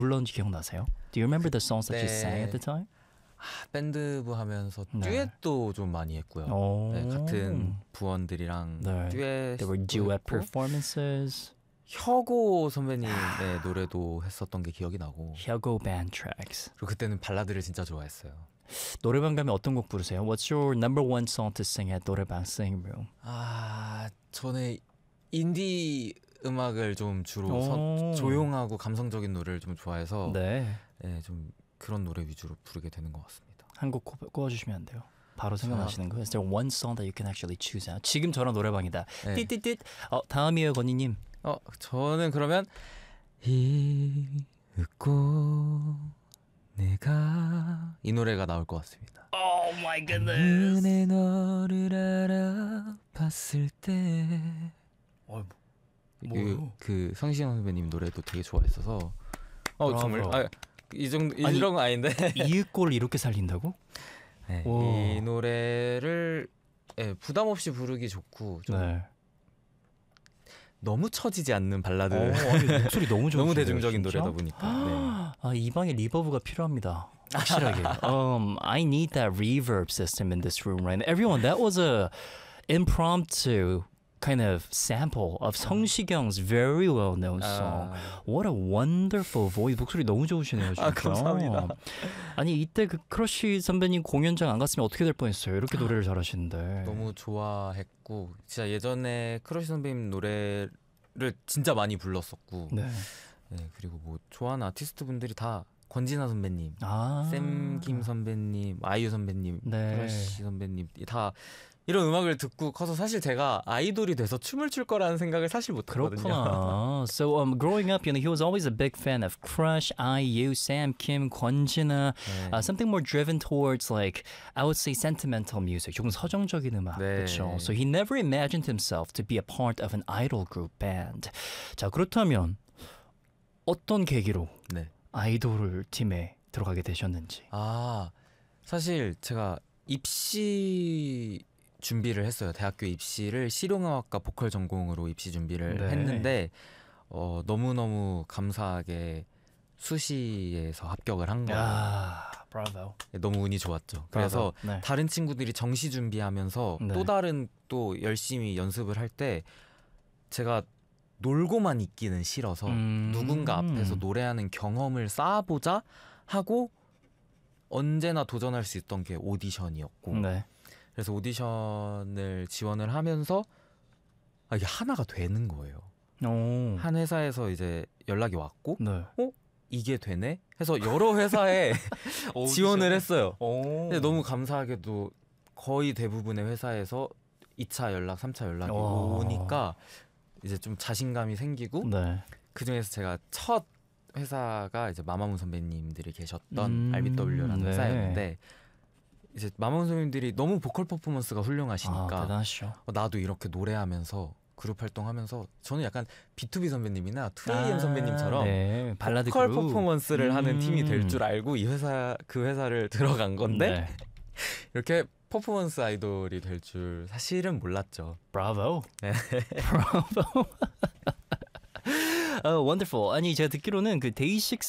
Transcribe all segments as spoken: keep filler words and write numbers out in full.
불렀는지 기억나세요? Do you remember the songs that you 네. sang at the time? 아, 밴드부 하면서 네. 듀엣도 좀 많이 했고요. 오. 네, 같은 부원들이랑 네. 듀엣. There were duet performances. 혁오 선배님의 노래도 했었던 게 기억이 나고. 혁오 band tracks. 그리고 그때는 발라드를 진짜 좋아했어요. 노래방 가면 어떤 곡 부르세요? What's your number one song to sing at 노래방 singing room? 아, 저는 인디 음악을 좀 주로 오. 선, 조용하고 감성적인 노래를 좀 좋아해서 네. 네, 좀 그런 노래 위주로 부르게 되는 것 같습니다. 한 곡 꼽아주시면 안 돼요? 바로 생각나시는 거. Is there one song that you can actually choose out? 지금 저랑 노래방이다. 네. 띠띠띠. 어, 다음이에요, 건희님. 어, 저는 그러면 잊고 내가 이 노래가 나올 것 같습니다. Oh my goodness. 은혜 너를 알아봤을 때 어, 그, 뭐요? 그 성시경 선배님 노래도 되게 좋아했어서 어 브라보. 정말 아, 이 정도 아니, 이런 거 아닌데 이윽골 이렇게 살린다고? 네, 오. 이 노래를 예, 부담 없이 부르기 좋고 좀 네. 너무 처지지 않는 발라드 어, 아니, 목소리 너무 좋으신데요, 너무 대중적인 진짜? 노래다 보니까 네. 아, 이 방에 리버브가 필요합니다. 확실하게. um, I need that reverb system in this room right now. Everyone, that was a impromptu kind of sample of 성시경's very well-known song. 아, What a wonderful voice. 목소리 너무 좋으시네요, 진짜. 아, 감사합니다. 아니, 이때 그 크러쉬 선배님 공연장 안 갔으면 어떻게 될 뻔했어요. 이렇게 노래를 잘하시는데. 너무 좋아했고 진짜 예전에 크러쉬 선배님 노래를 진짜 많이 불렀었고 네. 네, 그리고 뭐 좋아하는 아티스트 분들이 다 권진아 선배님, 아. 샘김 선배님, 아이유 선배님, 네. 크러쉬 선배님 다 이런 음악을 듣고 커서 사실 제가 아이돌이 돼서 춤을 출 거라는 생각을 사실 못했거든요. 그렇구나. So um, growing up, you know, he was always a big fan of Crush, I U, Sam Kim, 권진아, 네. uh, something more driven towards like I would say sentimental music, 조금 서정적인 음악, 네. 그렇죠. So he never imagined himself to be a part of an idol group band. 자, 그렇다면 어떤 계기로 네. 아이돌 팀에 들어가게 되셨는지. 아 사실 제가 입시 준비를 했어요. 대학교 입시를 실용음악과 보컬 전공으로 입시 준비를 네. 했는데 어, 너무너무 감사하게 수시에서 합격을 한 거예요. 아, 브라보. 너무 운이 좋았죠. 그래서 네. 다른 친구들이 정시 준비하면서 네. 또 다른 또 열심히 연습을 할 때 제가 놀고만 있기는 싫어서 음. 누군가 앞에서 노래하는 경험을 쌓아보자 하고 언제나 도전할 수 있던 게 오디션이었고 네. 그래서 오디션을 지원을 하면서 아, 이게 하나가 되는 거예요. 오. 한 회사에서 이제 연락이 왔고 네. 이게 되네 해서 여러 회사에 지원을 했어요. 오. 근데 너무 감사하게도 거의 대부분의 회사에서 이 차 연락, 삼 차 연락이 오. 오니까 이제 좀 자신감이 생기고 네. 그 중에서 제가 첫 회사가 이제 마마무 선배님들이 계셨던 음, 알비더블유라는 네. 회사였는데 이제 마마무 선배님들이 너무 보컬 퍼포먼스가 훌륭하시니까 아, 대단하시죠. 어, 나도 이렇게 노래하면서 그룹 활동하면서 저는 약간 비투비 선배님이나 투에이엠 아, 선배님처럼 네. 발라드 보컬 그룹. 퍼포먼스를 하는 팀이 될 음. 줄 알고 이 회사 그 회사를 들어간 건데 네. 이렇게 퍼포먼스 아이돌이 될 줄 사실은 몰랐죠. 브라보. 네. 브라보. 어, wonderful. 아니 제가 듣기로는 그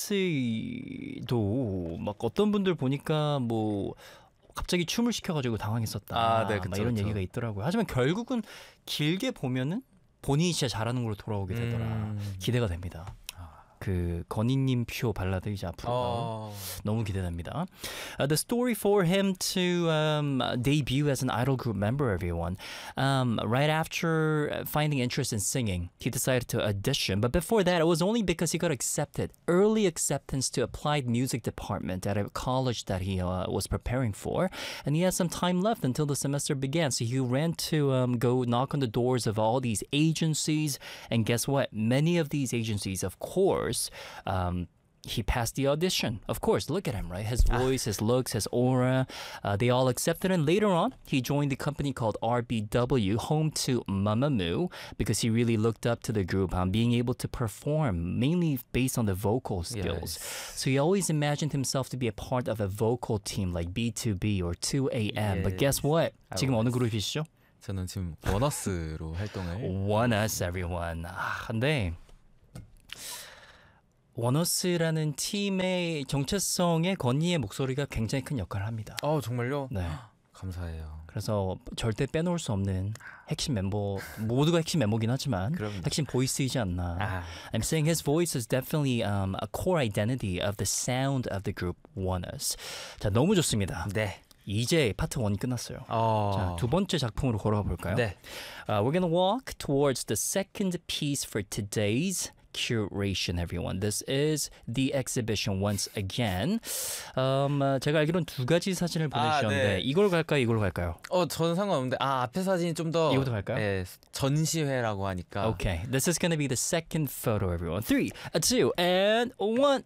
데이식스도 막 어떤 분들 보니까 뭐 갑자기 춤을 시켜가지고 당황했었다. 아, 네, 막 그쵸, 이런 그쵸. 얘기가 있더라고요. 하지만 결국은 길게 보면은 본인이 진짜 잘하는 걸로 돌아오게 되더라. 음. 기대가 됩니다. 그 건희님 표 발라드 이제 앞으로 어... 너무 기대됩니다. Uh, the story for him to um, debut as an idol group member, everyone. Um, right after finding interest in singing, he decided to audition. But before that, it was only because he got accepted, early acceptance to applied music department at a college that he uh, was preparing for. And he had some time left until the semester began. So he ran to um, go knock on the doors of all these agencies. And guess what? Many of these agencies, of course, Um, he passed the audition. Of course, look at him, right? His voice, his looks, his aura, uh, they all accepted. And later on, he joined the company called R B W, home to Mamamoo, because he really looked up to the group, um, being able to perform, mainly based on the vocal skills. Yes. So he always imagined himself to be a part of a vocal team like B two B or two A M. But guess what? 지금 어느 그룹이시죠? 저는 지금 원어스로 활동을 One Us, everyone. 아, 근데 원어스라는 팀의 정체성에 건희의 목소리가 굉장히 큰 역할을 합니다. 어 정말요? 네. 감사해요. 그래서 절대 빼놓을 수 없는 핵심 멤버, 모두가 핵심 멤버긴 하지만 그럼요. 핵심 보이스이지 않나. 아, I'm saying his voice is definitely um, a core identity of the sound of the group ONEUS. 자, 너무 좋습니다. 네. 이제 파트 일이 끝났어요. 어. 자, 두 번째 작품으로 걸어가 볼까요? 네. Uh, we're gonna walk towards the second piece for today's curation, everyone. This is the exhibition once again. Um, 어, 제가 알기로는 두 가지 사진을 아, 보내주셨는데 네. 이걸 갈까요? 이걸 갈까요? 어 저는 상관없는데 아 앞에 사진이 좀 더 이거부터 갈까요? 예, 전시회라고 하니까. Okay, this is gonna be the second photo, everyone. Three, a two, and one.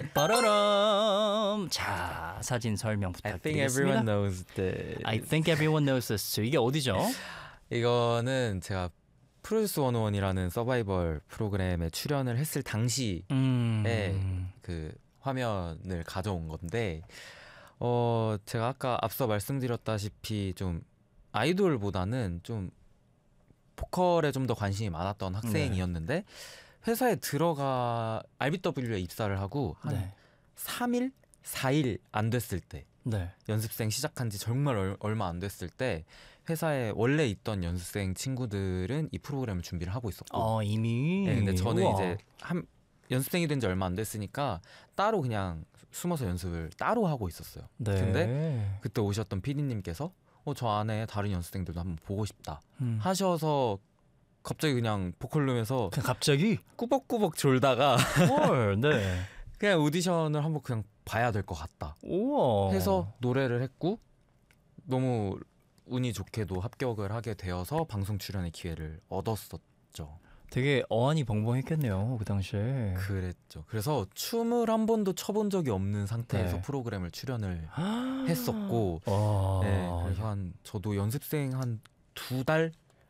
빠라람. 자, 사진 설명 I think everyone 부탁드리겠습니다. knows this. I think everyone knows this too. 이게 어디죠? 이거는 제가 프로듀스 백일이라는 서바이벌 프로그램에 출연을 했을 당시 음, 네. 그 화면을 가져온 건데 어 제가 아까 앞서 말씀드렸다시피 좀 아이돌보다는 좀 보컬에 좀 더 관심이 많았던 학생이었는데 회사에 들어가 알비더블유에 입사를 하고 한 네, 삼 일, 사 일 안 됐을 때 네. 연습생 시작한 지 정말 얼, 얼마 안 됐을 때 회사에 원래 있던 연습생 친구들은 이 프로그램을 준비를 하고 있었고 어, 이미. 네, 근데 저는 우와. 이제 한 연습생이 된 지 얼마 안 됐으니까 따로 그냥 숨어서 연습을 따로 하고 있었어요. 네. 근데 그때 오셨던 피디님께서 어, 저 안에 다른 연습생들도 한번 보고 싶다 음. 하셔서 갑자기 그냥 보컬룸에서 그냥 갑자기? 꾸벅꾸벅 졸다가 헐, 네. 그냥 오디션을 한번 그냥 봐야 될 것 같다 우와. 해서 노래를 했고 너무 운이 좋게도 합격을 하게 되어서 방송 출연의 기회를 얻었었죠. 되게 어안이 벙벙했겠네요, 그 당시에. 그랬죠. 그래서 춤을 한 번도 춰본 적이 없는 상태에서 네. 프로그램을 출연을 했었고, 와. 네, 그래서 한 저도 연습생 한 두 달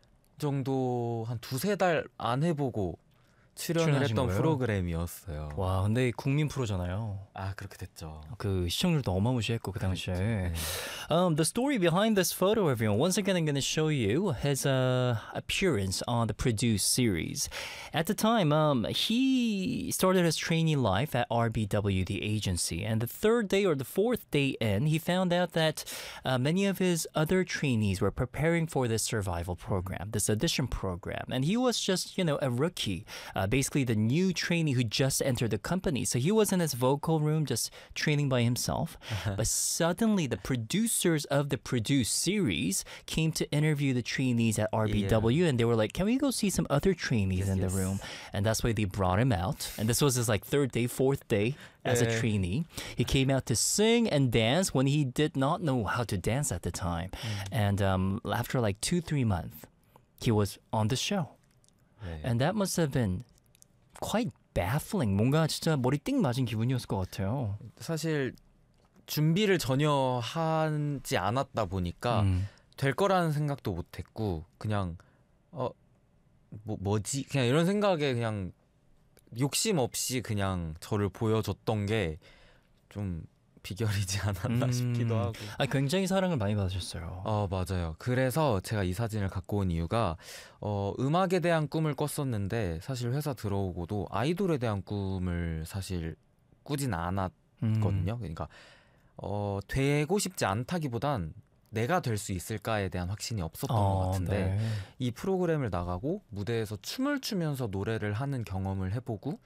정도 한 두세 달 안 해보고 출연을 출연하신 했던 거예요? 프로그램이었어요. 와, 근데 국민 프로잖아요. 아 그렇게 됐죠. 그 시청률도 어마무시했고 그 당시에. 네. Um, the story behind this photo, everyone. Once again, I'm going to show you his uh, appearance on the Produce series. At the time, um, he started his trainee life at R B W, the agency, and the third day or the fourth day in, he found out that uh, many of his other trainees were preparing for this survival program, this audition program, and he was just, you know, a rookie, uh, basically the new trainee who just entered the company. So he was in his vocal room just training by himself. But suddenly, the producers of the Produce series came to interview the trainees at R B W, and they were like, "Can we go see some other trainees Yes, in the yes. room?" And that's why they brought him out. And this was his like third day, fourth day as a Yeah. trainee. He came out to sing and dance when he did not know how to dance at the time. And um, after like two, three months, he was on the show. 네. And that must have been quite baffling. 뭔가 진짜 머리 띵 맞은 기분이었을 것 같아요. 사실 준비를 전혀 하지 않았다 보니까 음. 될 거라는 생각도 못했고 그냥 어 뭐 뭐지 그냥 이런 생각에 그냥 욕심 없이 그냥 저를 보여줬던 게 좀 비결이지 않았나 음. 싶기도 하고. 아, 굉장히 사랑을 많이 받으셨어요. 어 맞아요. 그래서 제가 이 사진을 갖고 온 이유가 어 음악에 대한 꿈을 꿨었는데 사실 회사 들어오고도 아이돌에 대한 꿈을 사실 꾸진 않았거든요. 음. 그러니까 어 되고 싶지 않다기보단 내가 될 수 있을까에 대한 확신이 없었던 어, 것 같은데 네. 이 프로그램을 나가고 무대에서 춤을 추면서 노래를 하는 경험을 해보고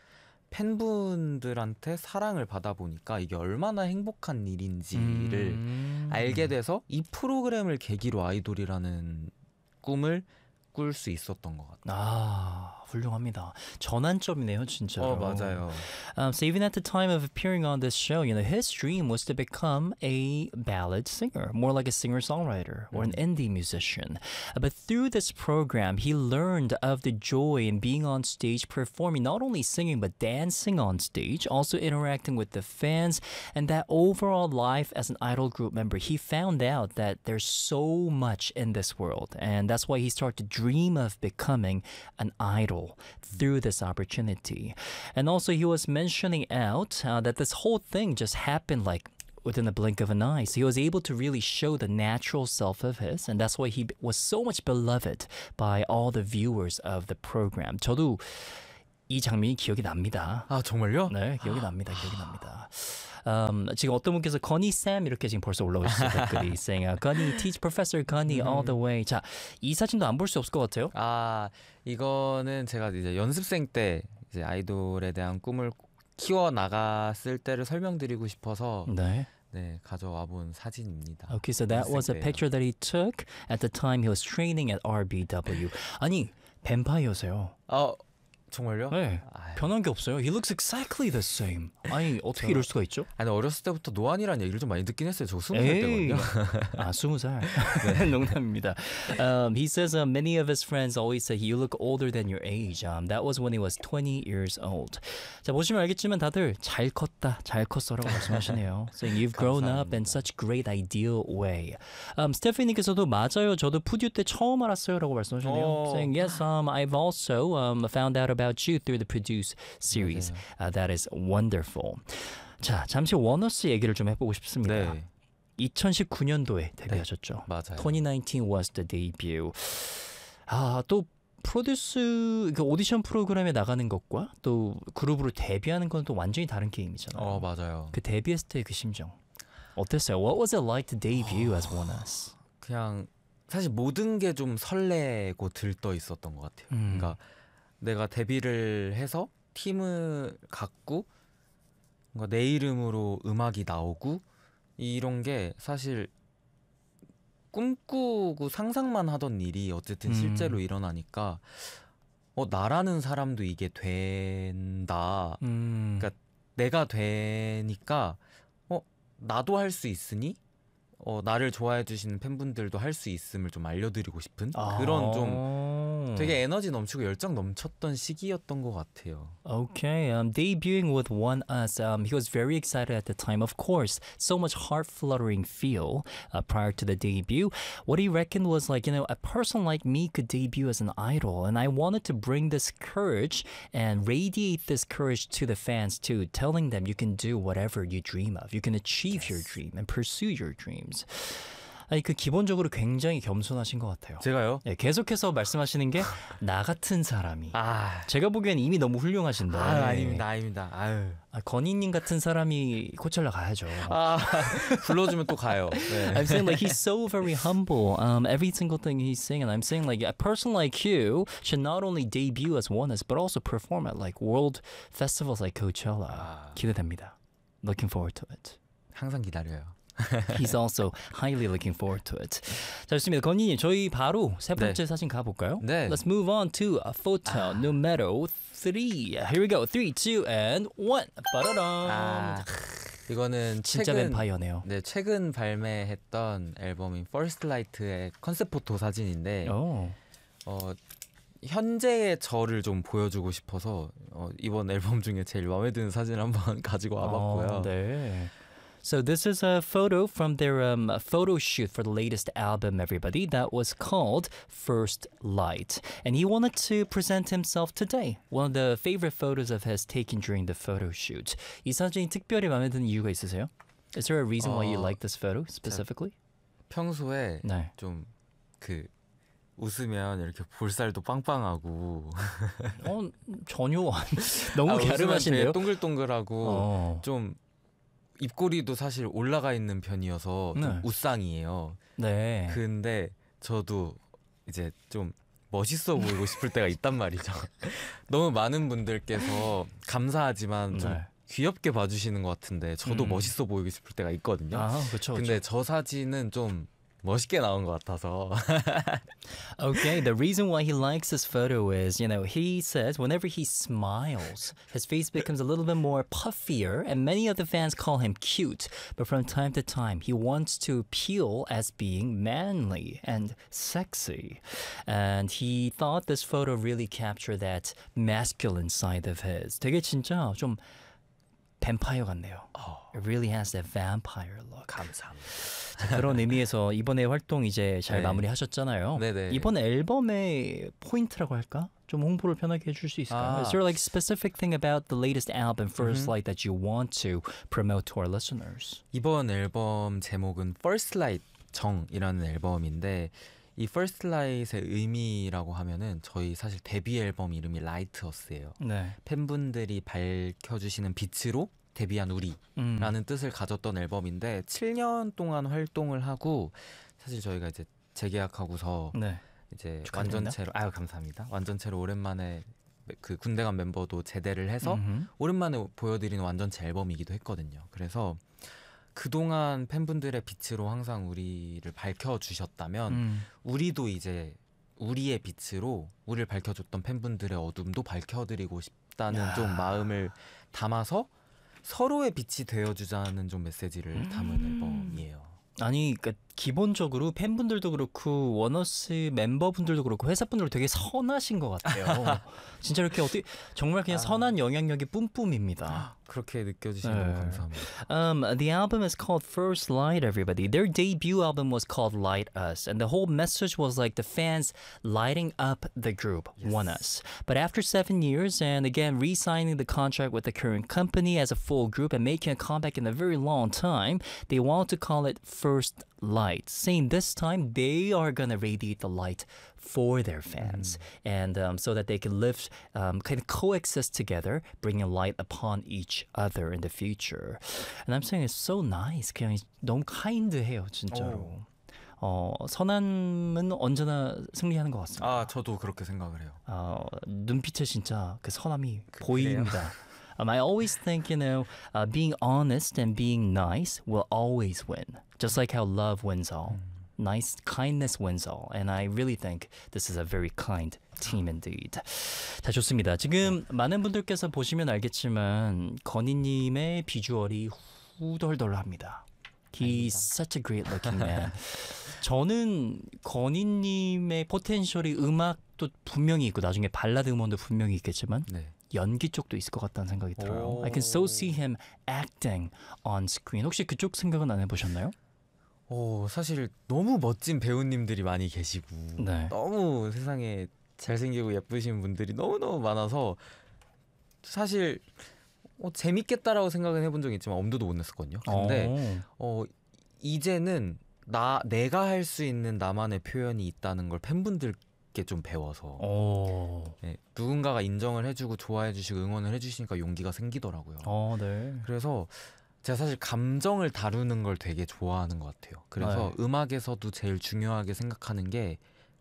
팬분들한테 사랑을 받아보니까 이게 얼마나 행복한 일인지를 음. 알게 돼서 이 프로그램을 계기로 아이돌이라는 꿈을 꿀 수 있었던 것 같아요. 아, 훌륭합니다. 전환점이네요, 진짜로. 어 맞아요. Um, so even at the time of appearing on this show, you know, his dream was to become a ballad singer, more like a singer-songwriter or an indie musician. Uh, But through this program, he learned of the joy in being on stage performing, not only singing, but dancing on stage, also interacting with the fans, and that overall life as an idol group member. He found out that there's so much in this world, and that's why he started to dream of becoming an idol through this opportunity. And also, he was mentioning out uh, that this whole thing just happened like within the blink of an eye. So he was able to really show the natural self of his, and that's why he was so much beloved by all the viewers of the program. 저도 이 장면이 기억이 납니다. 아 정말요? 네, 기억이 납니다. 기억이 납니다. 음, 지금 어떤 분께서 건이 쌤 이렇게 지금 벌써 올라오고 있어요. 댓글이 saying uh, 건이 teach Professor 건이 all the way. 자, 이 사진도 안 볼 수 없을 것 같아요. 아 이거는 제가 이제 연습생 때 이제 아이돌에 대한 꿈을 키워 나갔을 때를 설명드리고 싶어서 네. 네 가져와 본 사진입니다. Okay, so that was a 연습생 때예요. picture that he took at the time he was training at R B W. 아니, 뱀파이어세요. 아 정말요? 네. 아유. 변한 게 없어요. He looks exactly the same. 아니, 어떻게 이럴 수가 있죠? 아니 어렸을 때부터 노안이라는 얘기를 좀 많이 듣긴 했어요. 저 스무 살 에이. 때거든요. 아, 스무 살. 농담입니다. Um, he says uh, many of his friends always say you look older than your age. Um, that was when he was twenty years old. 자, 보시면 알겠지만 다들 잘 컸다, 잘 컸어라고 말씀하시네요. Saying you've grown up in 감사합니다. such great ideal way. Um, 스테피니께서도 맞아요. 저도 푸듀 때 처음 알았어요라고 말씀하셨네요. 오. Saying yes, um, I've also um, found out about you through the Produce series. Uh, that is wonderful. 자, 잠시 워너스 얘기를 좀 해보고 싶습니다. 네 이천십구 년도에 데뷔하셨죠. 맞아요. twenty nineteen was the debut. 아, 또 프로듀스 그 오디션 프로그램에 나가는 것과 또 그룹으로 데뷔하는 건 또 완전히 다른 게임이잖아요. 어 맞아요. 그 데뷔했을 때 그 심정 어땠어요? What was it like to debut as ONEUS? 그냥 사실 모든 게 좀 설레고 들떠 있었던 것 같아요. 음. 그러니까 내가 데뷔를 해서 팀을 갖고 뭔가 내 이름으로 음악이 나오고 이런 게 사실 꿈꾸고 상상만 하던 일이 어쨌든 음. 실제로 일어나니까 어 나라는 사람도 이게 된다. 음. 그러니까 내가 되니까 어 나도 할 수 있으니 어 나를 좋아해 주시는 팬분들도 할 수 있음을 좀 알려드리고 싶은 그런 좀 되게 에너지 넘치고 열정 넘쳤던 시기였던 것 같아요. Okay, um, debuting with ONEUS, um, he was very excited at the time. Of course, so much heart-fluttering feel uh, prior to the debut. What he reckoned was like, you know, a person like me could debut as an idol, and I wanted to bring this courage and radiate this courage to the fans too, telling them you can do whatever you dream of, you can achieve your dream and pursue your dreams. 아니 그 기본적으로 굉장히 겸손하신 것 같아요. 제가요? 네, 계속해서 말씀하시는 게 나 같은 사람이. 아, 제가 보기엔 이미 너무 훌륭하신데. 아유, 아닙니다, 아닙니다. 아유. 아, 건희님 같은 사람이 코첼라 가야죠. 아, 불러주면 또 가요. 네. I'm saying like he's so very humble. Um, every single thing he's saying, and I'm saying like a person like you should not only debut as ONEUS, but also perform at like world festivals like Coachella. 아. 기대됩니다. Looking forward to it. 항상 기다려요. He's also highly looking forward to it. 자, 좋습니다. 건희님, 저희 바로 세 번째 네. 사진 가볼까요? 네. Let's move on to a photo numero three. Here we go. Three, two, and one. 빠라람. 아, 이거는 진짜 최근 뱀파이어네요. 네 최근 발매했던 앨범인 First Light의 컨셉 포토 사진인데 오. 어, 현재의 저를 좀 보여주고 싶어서 어, 이번 앨범 중에 제일 마음에 드는 사진을 한번 가지고 와봤고요. 어, 네. So this is a photo from their um, photo shoot for the latest album, everybody, that was called First Light. And he wanted to present himself today. One of the favorite photos of his taken during the photo shoot. 이 사진이 특별히 마음에 드는 이유가 있으세요? Is there a reason why you 어, like this photo specifically? 평소에 네. 좀 그 웃으면 이렇게 볼살도 빵빵하고 어, 전혀 안- 너무 아, 웃으면 갸름하신데요? 되게 동글동글하고 어, 좀 입꼬리도 사실 올라가 있는 편이어서 좀 네. 웃상이에요. 네. 근데 저도 이제 좀 멋있어 보이고 싶을 때가 있단 말이죠. 너무 많은 분들께서 감사하지만 좀 네. 귀엽게 봐주시는 것 같은데 저도 음. 멋있어 보이고 싶을 때가 있거든요. 아, 그렇죠. 근데 저 사진은 좀 멋있게 나온 것 같아서 Okay, the reason why he likes this photo is, you know, he says whenever he smiles, his face becomes a little bit more puffier, and many of the fans call him cute. But from time to time, he wants to appeal as being manly and sexy. And he thought this photo really captured that masculine side of his. 되게 진짜 좀 뱀파이어 같네요. It really has that vampire look. 감사합니다. 자, 그런 의미에서 이번에 활동 이제 잘 네. 마무리하셨잖아요. 네네. 이번 앨범의 포인트라고 할까? 좀 홍보를 편하게 해줄 수 있을까요? 아. Is there like a specific thing about the latest album, First Light, that you want to promote to our listeners? 이번 앨범 제목은 First Light 정이라는 앨범인데 이 First Light의 의미라고 하면은 저희 사실 데뷔 앨범 이름이 Light Us예요. 네. 팬분들이 밝혀주시는 빛으로 데뷔한 우리라는 음. 뜻을 가졌던 앨범인데 칠 년 동안 활동을 하고 사실 저희가 이제 재계약하고서 네. 이제 축하드립니다. 완전체로 아유 감사합니다. 완전체로 오랜만에 그 군대 간 멤버도 제대를 해서 음흠. 오랜만에 보여드리는 완전체 앨범이기도 했거든요. 그래서 그동안 팬분들의 빛으로 항상 우리를 밝혀주셨다면 음. 우리도 이제 우리의 빛으로 우리를 밝혀줬던 팬분들의 어둠도 밝혀드리고 싶다는 야. 좀 마음을 담아서 서로의 빛이 되어주자는 좀 메시지를 담은 음. 앨범이에요. 아니, 그러니까 기본적으로 팬분들도 그렇고 워너스 멤버분들도 그렇고 회사분들도 되게 선하신 것 같아요. 진짜 이렇게 어떻게 정말 그냥 아. 선한 영향력이 뿜뿜입니다. 그렇게 느껴지시면 네. 너무 감사합니다. Um, the album is called First Light, everybody. Their debut album was called Light Us, and the whole message was like the fans lighting up the group, Yes. One Us. But after seven years, and again re-signing the contract with the current company as a full group and making a comeback in a very long time, they want to call it First Light, saying this time they are gonna radiate the light for their fans, and um, so that they can live, um, kind of coexist together, bringing light upon each other in the future. And I'm saying it's so nice. 그냥 너무 kind해요, 진짜로. 어, 선함은 언제나 승리하는 것 같습니다. 아 저도 그렇게 생각을 해요. 어, 눈빛에 진짜 그 선함이 그- 보입니다. Um, I always think, you know, uh, being honest and being nice will always win. Just like how love wins all. Nice kindness wins all. And I really think this is a very kind team indeed. 자, 좋습니다. 지금 많은 분들께서 보시면 알겠지만 건희님의 비주얼이 후덜덜합니다. He's such a great looking man. 저는 건희님의 포텐셜이 음악도 분명히 있고 나중에 발라드 음원도 분명히 있겠지만 네. 연기 쪽도 있을 것 같다는 생각이 들어요. I can so see him acting on screen. 혹시 그쪽 생각은 안 해보셨나요? 오 사실 너무 멋진 배우님들이 많이 계시고 네. 너무 세상에 잘생기고 예쁘신 분들이 너무너무 많아서 사실 어, 재밌겠다라고 생각은 해본 적이 있지만 엄두도 못 냈었거든요. 근데 어, 이제는 나 내가 할 수 있는 나만의 표현이 있다는 걸 팬분들께 좀 배워서 오. 네, 누군가가 인정을 해주고 좋아해주시고 응원을 해주시니까 용기가 생기더라고요. 어, 네. 그래서 제가 사실 감정을 다루는 걸 되게 좋아하는 것 같아요. 그래서 네. 음악에서도 제일 중요하게 생각하는 게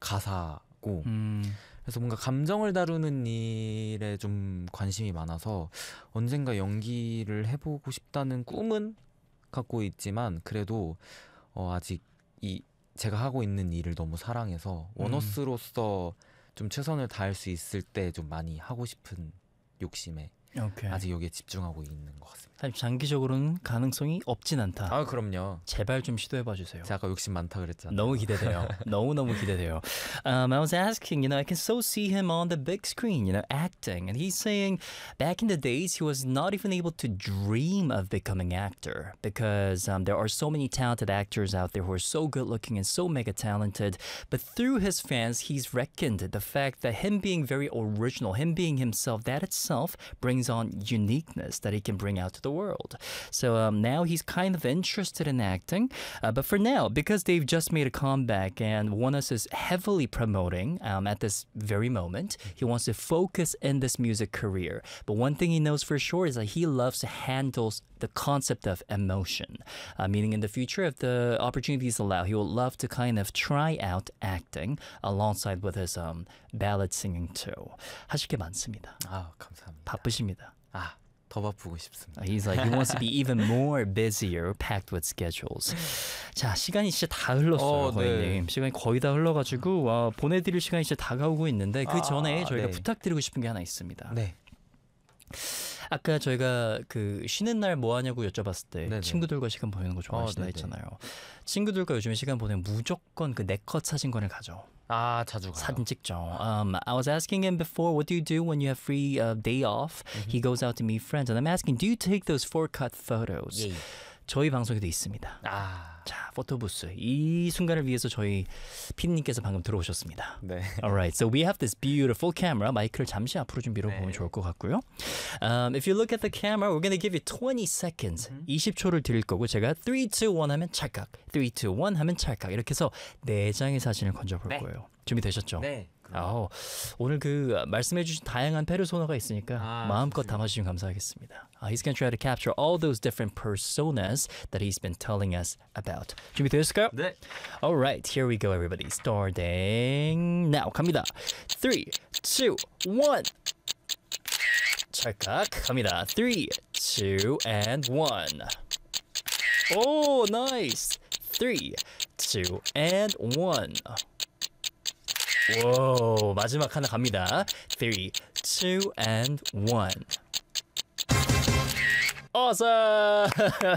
가사고 음. 그래서 뭔가 감정을 다루는 일에 좀 관심이 많아서 언젠가 연기를 해보고 싶다는 꿈은 갖고 있지만 그래도 어, 아직 이 제가 하고 있는 일을 너무 사랑해서 음. 원어스로서 좀 최선을 다할 수 있을 때 좀 많이 하고 싶은 욕심에 오케이. 아직 여기에 집중하고 있는 것 같습니다. 사실 장기적으로는 가능성이 없진 않다. 아 그럼요. 제발 좀 시도해봐 주세요. 제가 아까 욕심 많다 그랬잖아요. 너무 기대돼요. 너무 너무 기대돼요. Um, I was asking, you know, I can so see him on the big screen, you know, acting, and he's saying back in the days he was not even able to dream of becoming actor because um, there are so many talented actors out there who are so good looking and so mega talented. But through his fans, he's reckoned the fact that him being very original, him being himself, that itself brings on uniqueness that he can bring out to the world. So um, now he's kind of interested in acting. Uh, but for now, because they've just made a comeback and One Us is heavily promoting um, at this very moment, he wants to focus in this music career. But one thing he knows for sure is that he loves to handle the concept of emotion. Uh, meaning in the future, if the opportunities allow, he will love to kind of try out acting alongside with his um, ballad singing too. 하실 게 많습니다. 아 감사합니다. 바쁘십니다. 아 더 바쁘고 싶습니다. He's like, he wants to be even more busier, packed with schedules. 자, 시간이 진짜 다 흘렀어요, 어, 거의님. 네. 시간이 거의 다 흘러가지고 와, 보내드릴 시간이 진짜 다가오고 있는데 그 아, 전에 저희가 네. 부탁드리고 싶은 게 하나 있습니다. 네. 아까 저희가 그 쉬는 날 뭐 하냐고 여쭤봤을 때 네네. 친구들과 시간 보내는 거 좋아하신다 어, 네네. 했잖아요. 친구들과 요즘에 시간 보내면 무조건 그 네컷 사진관을 가죠. 아 자주 가요. 사진 찍죠. Um, I was asking him before, what do you do when you have free uh, day off? He goes out to meet friends, and I'm asking, do you take those four cut photos? 예. 저희 방송에도 있습니다. 아, 자, 포토부스. 이 순간을 위해서 저희 피디님께서 방금 들어오셨습니다. 네. Alright, so we have this beautiful camera. 마이크를 잠시 앞으로 좀 밀어보면 네. 좋을 것 같고요. Um, if you look at the camera, we're going to give you twenty seconds. 이십 초를 드릴 거고 제가 three, two, one 하면 찰칵, three, two, one 하면 찰칵 이렇게 해서 네 장의 사진을 건져볼 네. 거예요. 준비되셨죠? 네. 아, 오늘 그 말씀해주신 다양한 페르소나가 있으니까 아, 마음껏 좋습니다. 담아주시면 감사하겠습니다. Uh, he's going to try to capture all those different personas that he's been telling us about. 준비되셨을까요? 네. Alright, here we go everybody. Starting now. 갑니다. three, two, one. 찰칵 갑니다. three, two, and one. Oh, nice. three, two, and one. 와, 마지막 하나 갑니다. three, two, and one. Awesome!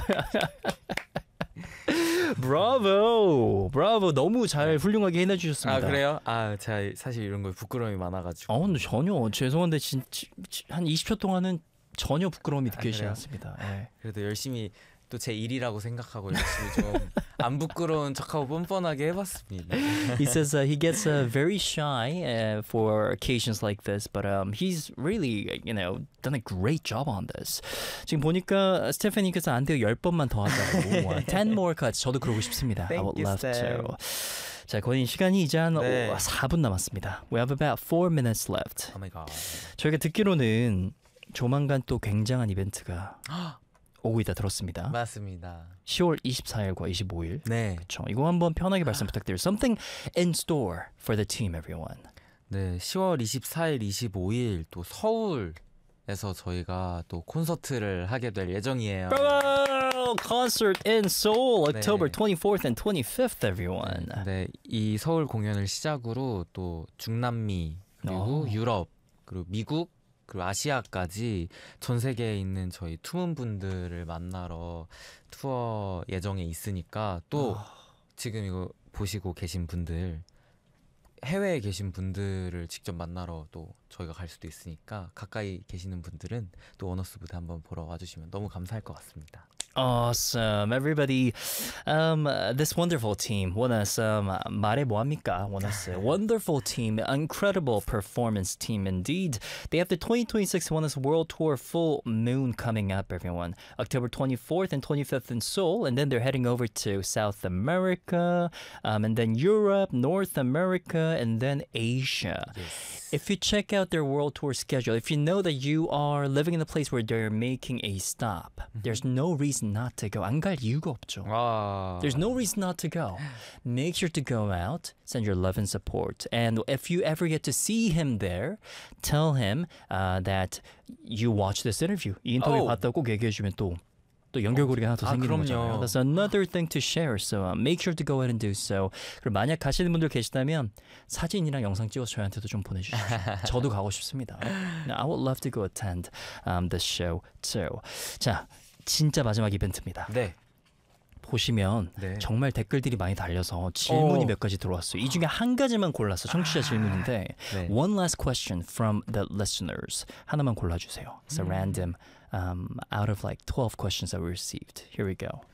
브라보! 브라보! 너무 잘 훌륭하게 해내주셨습니다. 아, 그래요? 아, 제가 사실 이런 거에 부끄러움이 많아가지고. 어, 근데 전혀 죄송한데 진, 진, 진, 한 이십 초 동안은 전혀 부끄러움이 아, 느껴지지 그래요? 않습니다. 예. 그래도 열심히 또 제 일이라고 생각하고 열심히 좀 안 부끄러운 척하고 뻔뻔하게 해봤습니다. He says uh, he gets uh, very shy uh, for occasions like this, but um, he's really, you know, done a great job on this. 지금 보니까 스테파니께서 안 돼요. 열 번만 더 하자고. ten more cuts. 저도 그러고 싶습니다. I would Thank you, love Sam. to. 자, 권인 시간이 이제 한 네. 오, 사 분 남았습니다. We have about four minutes left. Oh my god. 저희가 듣기로는 조만간 또 굉장한 이벤트가 오고 있다 들었습니다. 맞습니다. 시월 이십사일과 이십오일. 네. 그렇죠. 이거 한번 편하게 말씀 부탁드려요. Something in store for the team, everyone. 네, 시월 이십사일, 이십오일 또 서울에서 저희가 또 콘서트를 하게 될 예정이에요. Bravo! Concert in Seoul, October 네. twenty-fourth and twenty-fifth, everyone. 네, 이 서울 공연을 시작으로 또 중남미 그리고 어. 유럽 그리고 미국 그리고 아시아까지 전 세계에 있는 저희 투문 분들을 만나러 투어 예정에 있으니까 또 지금 이거 보시고 계신 분들 해외에 계신 분들을 직접 만나러 또 저희가 갈 수도 있으니까 가까이 계시는 분들은 또 원어스 무대 한번 보러 와주시면 너무 감사할 것 같습니다. Awesome, everybody. Um, uh, this wonderful team. 원어스 um, 말해 뭐합니까? 원어스 wonderful team, incredible performance team indeed. They have the twenty twenty-six Oneness World Tour Full Moon coming up, everyone. October twenty-fourth and twenty-fifth in Seoul, and then they're heading over to South America, um, and then Europe, North America, and then Asia. If you check out their world tour schedule, if you know that you are living in a place where they're making a stop, there's no reason not to go. 안 갈 이유가 없죠. 와, There's no reason not to go. Make sure to go out, send your love and support. And if you ever get to see him there, tell him uh, that you watched this interview. 이 인터뷰 Oh. 봤다고 꼭 얘기해주면 또 또 연결고리가 하나 더 아, 생기는 그럼요. 거잖아요. That's another thing to share. So uh, make sure to go ahead and do so. 그리고 만약 가시는 분들 계시다면 사진이랑 영상 찍어서 저희한테도 좀 보내주십시오. 저도 가고 싶습니다. I would love to go attend um, this show too. 자, 진짜 마지막 이벤트입니다. 네, 보시면 네. 정말 댓글들이 많이 달려서 질문이 어. 몇 가지 들어왔어요. 이 중에 한 가지만 골랐어. 청취자 질문인데 네. One last question from the listeners. 하나만 골라주세요. It's a random um, out of like twelve questions that we received. Here we go.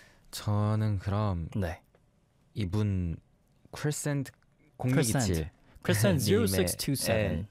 저는 그럼 네. 이분 크리센트 공육이칠 크리스찬 님의, zero six two seven.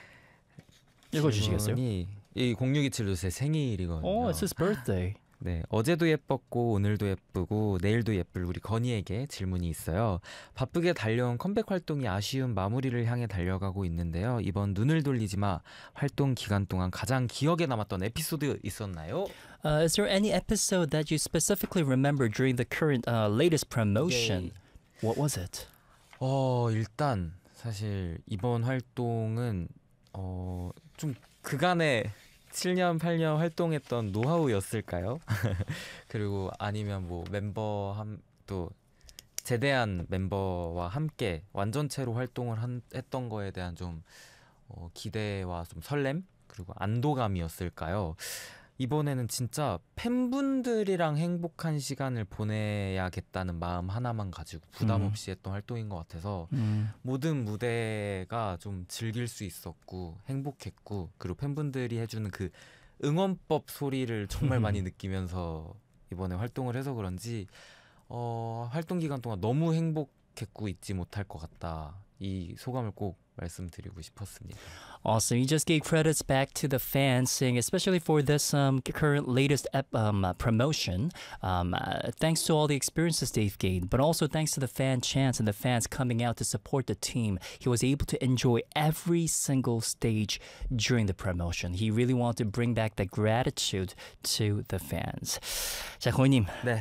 읽어주시겠어요? 질문이 이 공육이칠도 제 생일이거든요. Oh, it's his birthday. 네, 어제도 예뻤고 오늘도 예쁘고 내일도 예쁠 우리 건희에게 질문이 있어요. 바쁘게 달려온 컴백 활동이 아쉬운 마무리를 향해 달려가고 있는데요. 이번 눈을 돌리지 마 활동 기간 동안 가장 기억에 남았던 에피소드 있었나요? Uh, is there any episode that you specifically remember during the current uh, latest promotion? What was it? 어, 일단 사실 이번 활동은 어, 좀 그간에 칠 년, 팔 년 활동했던 노하우였을까요? 그리고 아니면 뭐 멤버 한, 또 제대한 멤버와 함께 완전체로 활동을 한, 했던 거에 대한 좀 어, 기대와 좀 설렘 그리고 안도감이었을까요? 이번에는 진짜 팬분들이랑 행복한 시간을 보내야겠다는 마음 하나만 가지고 부담 음. 없이 했던 활동인 것 같아서 음. 모든 무대가 좀 즐길 수 있었고 행복했고 그리고 팬분들이 해주는 그 응원법 소리를 정말 많이 느끼면서 이번에 활동을 해서 그런지 어, 활동 기간 동안 너무 행복했고 잊지 못할 것 같다. 이 소감을 꼭 말씀드리고 싶었습니다. Awesome. You just gave credits back to the fans, saying especially for this um, current latest ep- um, uh, promotion. Um, uh, thanks to all the experiences they've gained, but also thanks to the fan chants and the fans coming out to support the team, he was able to enjoy every single stage during the promotion. He really wanted to bring back that gratitude to the fans. 자, 고이님. 네.